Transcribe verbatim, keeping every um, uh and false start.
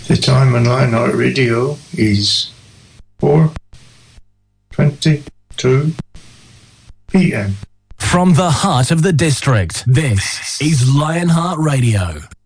The time on Lionheart Radio is four twenty-two p m. From the heart of the district, this is Lionheart Radio.